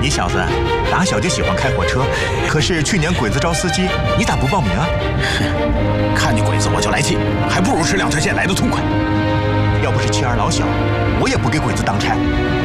你小子打小就喜欢开火车，可是去年鬼子招司机，你咋不报名啊？ 看见鬼子我就来气，还不如吃两条线来的痛快。 要不是妻儿老小，我也不给鬼子当差。